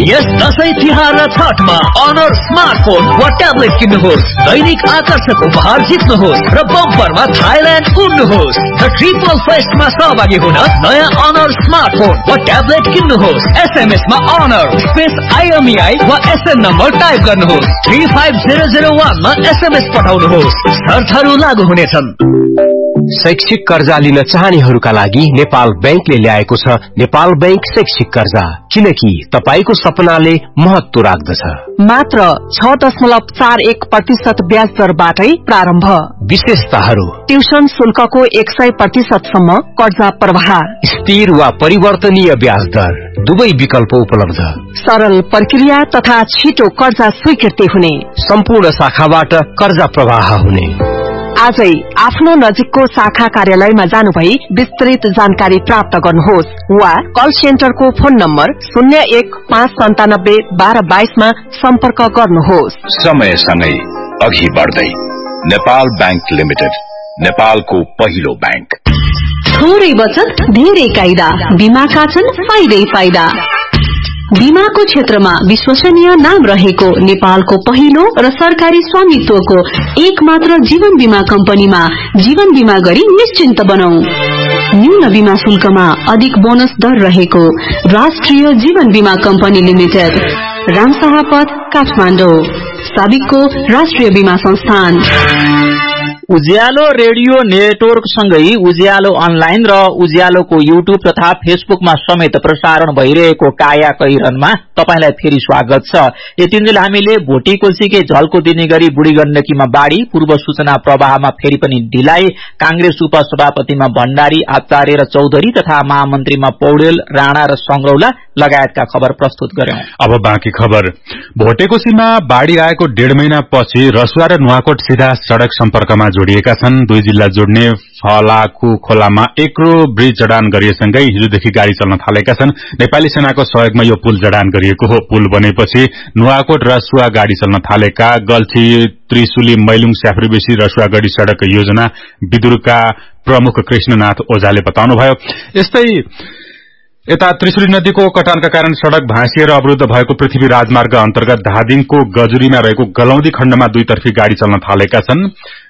यस दशैं तिहार र छठमा honour smartphone वा tablet किन्नुहोस्, दैनिक आकर्षक उपहार जित्नुहोस् र बम्परमा थाइल्यान्ड उड्नुहोस्। द ट्रिपल फेस्टमा सहभागी हुन नयाँ अनर स्मार्टफोन वा ट्याब्लेट किन्नुहोस्। SMS मा अनर स्पेस IMEI वा SN नम्बर टाइप गर्नुहोस्। 35001 मा SMS पठाउनुहोस्। शर्तहरू लागू हुनेछन्। शैक्षिक कर्जा लिन चाहनेहरूका लागि नेपाल बैंकले ल्याएको छ नेपाल बैंक शैक्षिक कर्जा, किनकि तपाईको सपनाले महत्व राख्दछ। मात्र 6.41% ब्याज दरबाटै प्रारम्भ। विशेषताहरू: ट्युसन शुल्कको 100% सम्म कर्जा प्रवाह, स्थिर वा परिवर्तनीय ब्याज दर, दुवै विकल्प उपलब्ध, सरल प्रक्रिया तथा छिटो कर्जा स्वीकृति हुने, सम्पूर्ण शाखाबाट कर्जा प्रवाह हुने। आजै आफ्नो नजिकको शाखा कार्यालयमा जानुभई विस्तृत जानकारी प्राप्त गर्नुहोस् वा कल सेन्टरको फोन नम्बर 0159721222 मा सम्पर्क गर्नुहोस्। समयसँगै अघि बढ्दै नेपाल बैंक लिमिटेड, नेपालको पहिलो बैंक। थोरै बचत धेरै कायदा, बीमाका छन् फाइदै फाइदा। बीमाको क्षेत्रमा विश्वसनीय नाम रहेको नेपालको पहिलो र सरकारी स्वामित्वको एक मात्र जीवन बीमा कम्पनीमा जीवन बीमा गरी निश्चिन्त बनाऊ। न्यून बीमा शुल्कमा अधिक बोनस दर रहेको राष्ट्रिय जीवन बीमा कम्पनी लिमिटेड, रामशाह पथ, काठमाडौँ। साबिकको राष्ट्रिय बीमा संस्थान। उज्यालो रेडियो नेटवर्क सँगै उज्यालो अनलाइन र उज्यालोको युट्युब तथा फेसबुकमा समेत प्रसारण भइरहेको काया कैरनमा तपाईलाई फेरि स्वागत छ। यतिन्जेल हामीले भोटी कोसीकै झल्को दिने गरी बुढी गण्डकीमा बाढ़ी, पूर्व सूचना प्रवाहमा फेरि पनि ढिलाइ, कांग्रेस उपसभापतिमा भण्डारी, आचार्य र चौधरी तथा महामन्त्रीमा पौडेल, राणा र संग्रौला लगायतका खबर प्रस्तुत गर्यौं। अब बाँकी खबर। भोटेकोसीमा बाढ़ी आएको 1.5 महिनापछि रसुवा र नुवाकोट सीधा सड़क सम्पर्कमा जोडिएका छन्। दुई जिल्ला जोड्ने फलाकु खोलामा एक्रो ब्रिज जडान गरिएसँगै हिजोदेखि गाड़ी चल्न थालेका छन्। नेपाली सेनाको सहयोगमा यो पुल जडान गरिएको हो। पुल बनेपछि नुवाकोट रसुवा गाड़ी चल्न थालेका गल्छी, त्रिशुली, मैलुङ, स्याफ्रीबेसी रसुवा गढी सड़क योजना विदुरका प्रमुख कृष्णनाथ ओझाले बताउनुभयो। यस्तै यता त्रिशुली नदीको कटानका कारण सड़क भाँसिएर अवरुद्ध भएको पृथ्वी राजमार्ग अन्तर्गत धादिङको गजुरीमा रहेको गलौदी खण्डमा दुईतर्फी गाड़ी चल्न थालेका छन्।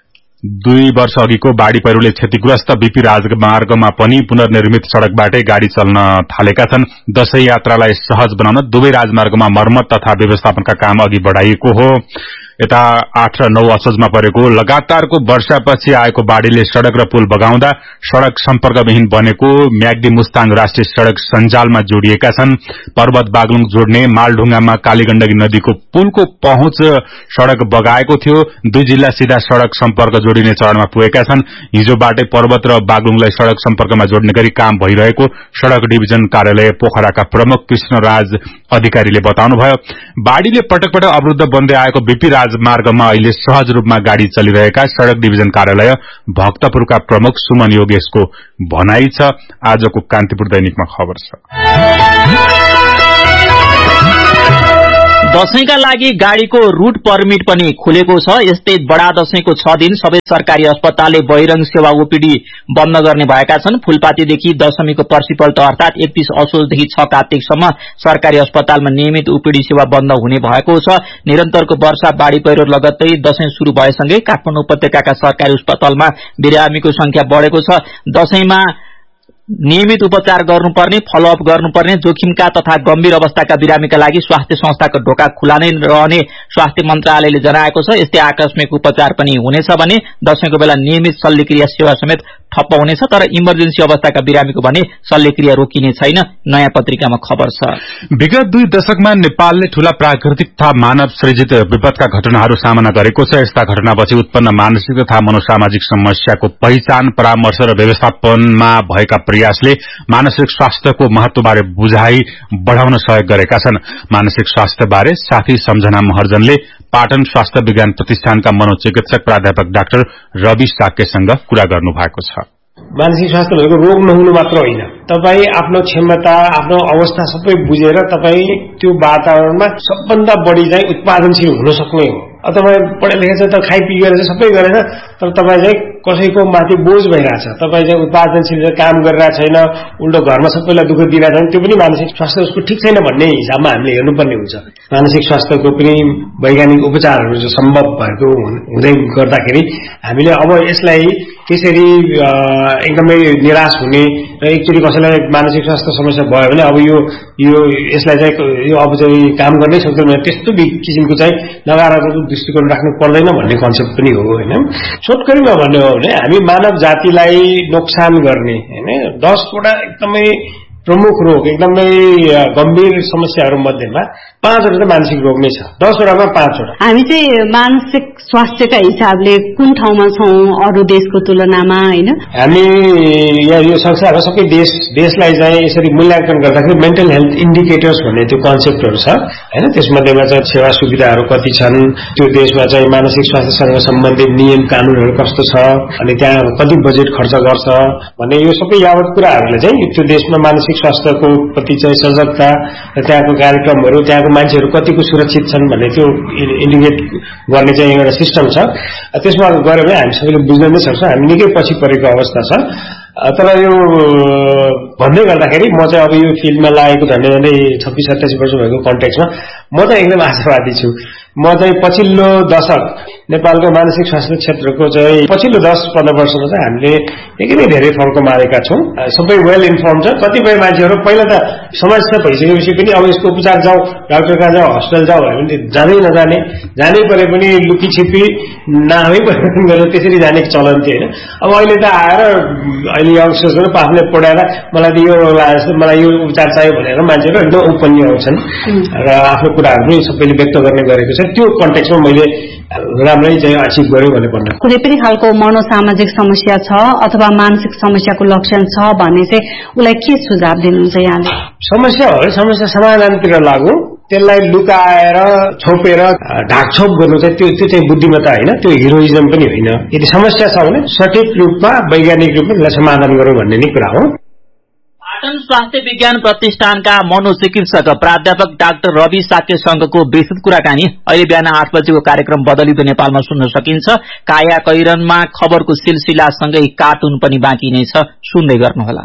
2 वर्ष अघिको बाढ़ी पहिरोले क्षतिग्रस्त बीपी राजमार्गमा पनि पुनर्निर्मित सड़कबाटै गाड़ी चल्न थालेका छन्। दशैं यात्रालाई सहज बनाउन दुवै राजमार्गमा मर्मत तथा व्यवस्थापनका काम अघि बढ़ाइएको हो। यता 8 र 9 असोजमा परेको लगातारको वर्षापछि आएको बाढ़ीले सड़क र पुल बगाउँदा सड़क सम्पर्कविहीन बनेको म्याग्दी मुस्ताङ राष्ट्रिय सड़क सञ्जालमा जोडिएका छन्। पर्वत बागलुङ जोड्ने मालढुङ्गामा कालीगण्डकी नदीको पुलको पहुँच सड़क बगाएको थियो। दुई जिल्ला सीधा सड़क सम्पर्क जोडिने चरणमा पुगेका छन्। हिजोबाटै पर्वत र बागलुङलाई सड़क सम्पर्कमा जोड्ने गरी काम भइरहेको सड़क डिभिजन कार्यालय पोखराका प्रमुख कृष्णराज अधिकारीले बताउनुभयो। बाढ़ीले पटक पटक अवरुद्ध बन्दै आएको बीपी राजमार्गमा अहिले सहज रूपमा गाड़ी चलिरहेका सड़क डिभिजन कार्यालय भक्तपुरका प्रमुख सुमन योगेशको भनाई छ। आजको कान्तिपुर दैनिकमा खबर छ। दशैंका लागि गाड़ीको रूट परमिट पनि खुलेको छ। यस्तै बडा दशैंको 6 दिन सबै सरकारी अस्पतालले बहिरंग सेवा ओपीडी बन्द गर्ने भएका छन्। फूलपातीदेखि दशमीको पर्सिपल्ट अर्थात 31 असोजदेखि 6 कार्तिकसम्म सरकारी अस्पतालमा नियमित ओपीडी सेवा बन्द हुने भएको छ। निरन्तरको वर्षा, बाढ़ी पहिरो लगत्तै दशैं शुरू भएसँगै काठमाडौँ उपत्यकाका सरकारी अस्पतालमा बिरामीको संख्या बढ़ेको छ। दशैंमा नियमित उपचार गर्नुपर्ने, फलोअप गर्नुपर्ने, जोखिमका तथा गम्भीर अवस्थाका बिरामीका लागि स्वास्थ्य संस्थाको ढोका खुला नै रहने स्वास्थ्य मन्त्रालयले जनाएको छ। यस्तै आकस्मिक उपचार पनि हुनेछ भने दशैंको बेला नियमित शल्यक्रिया सेवा समेत ठप्प हुनेछ। तर इमर्जेन्सी अवस्थाका बिरामीको भने शल्यक्रिया रोकिने छैन। नयाँ पत्रिकामा खबर छ। विगत 2 दशकमा नेपालले ठूला प्राकृतिक तथा मानव सृजित विपदका घटनाहरू सामना गरेको छ। यस्ता घटनापछि उत्पन्न मानसिक तथा मनोसामाजिक समस्याको पहिचान, परामर्श र व्यवस्थापनमा भएका प्रयासले मानसिक स्वास्थ्यको महत्वबारे बुझाइ बढ़ाउन सहयोग गरेका छन्। मानसिक स्वास्थ्यबारे साथी सम्झना महर्जनले पाटन स्वास्थ्य विज्ञान प्रतिष्ठानका मनोचिकित्सक प्राध्यापक डाक्टर रवि साक्यसँग कुरा गर्नु भएको छ। मानसिक स्वास्थ्य भनेको रोग नहुनु मात्र होइन, तपाई आफ्नो क्षमता, आफ्नो अवस्था सबै बुझेर तपाई त्यो वातावरणमा सबभन्दा बढी चाहिँ उत्पादनशील हुन सक्ने हो। तपाईँ पढे लेखेको छ त, खाइ पी गरेर सबै गरेर, तर तपाई चाहिँ कसैको माथि बोझ भइरहेछ, तपाईँ चाहिँ उत्पादनशील काम गरिरहेको छैन, उल्टो घरमा सबैलाई दुःख दिइरहेको छैन, त्यो पनि मानसिक स्वास्थ्य उसको ठिक छैन भन्ने हिसाबमा हामीले हेर्नुपर्ने हुन्छ। मानसिक स्वास्थ्यको पनि वैज्ञानिक उपचारहरू जो सम्भव भएको हुँदै गर्दाखेरि हामीले अब यसलाई त्यसरी एकदमै निराश हुने र एकचोटि कसैलाई मानसिक स्वास्थ्य समस्या भयो भने अब यो यसलाई चाहिँ यो अब चाहिँ काम गर्नै सक्दैन, त्यस्तो किसिमको चाहिँ नकारात्मक दृष्टिकोण राख्नु पर्दैन भन्ने कन्सेप्ट पनि हो होइन। छोटकरीमा भन्ने हो भने हामी मानव जातिलाई नोक्सान गर्ने होइन 10वटा एकदमै प्रमुख रोग, एकदमै गम्भीर समस्याहरू मध्येमा 5वटा त मानसिक रोग नै छ, 10वटामा 5वटा। हामी चाहिँ मानसिक स्वास्थ्यका हिसाबले कुन ठाउँमा छौं अरू देशको तुलनामा होइन? हामी यो संसारमा सबै देशलाई चाहिँ यसरी मूल्याङ्कन गर्दाखेरि मेन्टल हेल्थ इन्डिकेटर्स भन्ने त्यो कन्सेप्टहरू छ होइन। त्यसमध्येमा चाहिँ सेवा सुविधाहरू कति छन्, त्यो देशमा चाहिँ मानसिक स्वास्थ्यसँग सम्बन्धित नियम कानूनहरू कस्तो छ, अनि त्यहाँ कति बजेट खर्च गर्छ भन्ने यो सबै यावत कुराहरूले चाहिँ त्यो देशमा मानसिक स्वास्थ्यको प्रति चाहिँ सजगता र त्यहाँको कार्यक्रमहरू, त्यहाँको मान्छेहरू कतिको सुरक्षित छन् भन्ने त्यो इन्डिकेट गर्ने चाहिँ एउटा सिस्टम छ। त्यसमा गऱ्यो भने हामी सबैले बुझ्न नै सक्छौँ हामी निकै पछि परेको अवस्था छ। तर यो भन्दै गर्दाखेरि म चाहिँ अब यो फिल्डमा लागेको झन्डै 26-27 वर्ष भएको कन्टेक्स्टमा म चाहिँ एकदम आशावादी छु। म चाहिँ पछिल्लो दशक नेपालको मानसिक स्वास्थ्य क्षेत्रको चाहिँ पछिल्लो 10-15 वर्षमा चाहिँ हामीले एकदमै धेरै फर्को मारेका छौँ। सबै वेल इन्फर्म छ। कतिपय मान्छेहरू पहिला त समस्या भइसकेपछि पनि अब यसको उपचार जाऊ, डाक्टर कहाँ जाऊ, हस्पिटल जाऊ भने जाँदै नजाने, जानै परे पनि लुकी छिपी नआमै परे त्यसरी जाने चलन थियो होइन। अब अहिले त आएर अहिले यङ्स्टर्सहरू आफूले पढाएर मलाई त यो मलाई यो उपचार चाहियो भनेर मान्छेहरू एकदम ओपनली आउँछन् र आफ्नो कुराहरू पनि सबैले व्यक्त गर्ने गरेको छ। त्यो कन्टेक्स्टमा मैले राम्रै चाहिँ अचिभ गर्यो भने भन्नु। कुनै पनि खालको मनोसामाजिक समस्या छ अथवा मानसिक समस्याको लक्षण छ भने चाहिँ उसलाई के सुझाव दिनुहुन्छ यहाँले? समस्या हो समस्या समाधानतिर लागू, त्यसलाई लुकाएर छोपेर ढाकछोप गर्नु चाहिँ त्यो चाहिँ बुद्धिमत्ता होइन, त्यो हिरोइजम पनि होइन। यदि समस्या छ भने सठिक रूपमा वैज्ञानिक रूपमा त्यसलाई समाधान गरौँ भन्ने नै कुरा हो। पाटन स्वास्थ्य विज्ञान प्रतिष्ठानका मनोचिकित्सक प्राध्यापक डाक्टर रवि साक्यसँगको विस्तृत कुराकानी अहिले बिहान 8 बजेको कार्यक्रम बदलिँदो नेपालमा सुन्न सकिन्छ। काया कैरनमा खबरको सिलसिलासँगै कार्टुन पनि बाँकी नै छ, सुन्दै गर्नुहोला।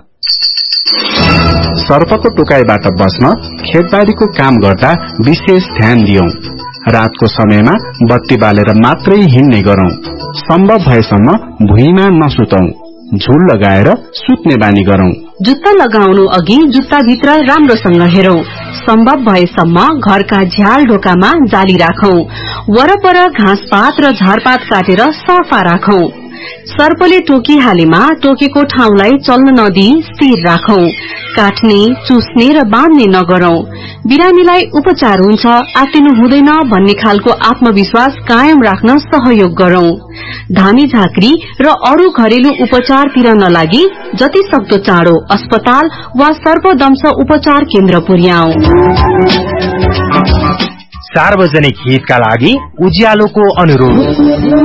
सर्पको टोकाइबाट बस्न खेतबारीको काम गर्दा विशेष ध्यान दियौं। रातको समयमा बत्ती बालेर मात्रै हिँड्ने गरौं। सम्भव भएसम्म भुइँमा नसुतौं, झुल लगाएर सुत्ने बानी गरौं। जुत्ता लगाउनु अघि जुत्ताभित्र राम्रोसँग हेरौं। सम्भव भएसम्म घरका झ्याल ढोकामा जाली राखौं। वरपर घाँसपात र झारपात काटेर सफा राखौं। सर्पले टोकिहालेमा टोकेको ठाउँलाई चल्न नदिई स्थिर राखौं। काट्ने, चुस्ने र बाँध्ने नगरौं। बिरामीलाई उपचार हुन्छ, आत्तिनु हुँदैन भन्ने खालको आत्मविश्वास कायम राख्न सहयोग गरौं। धामी झाँक्री र अरू घरेलु उपचारतिर नलागी जति सक्दो चाँडो अस्पताल वा सर्पदंश उपचार केन्द्र पुर्याऊ। सार्वजनिक हितका लागि उज्यालोको अनुरोध।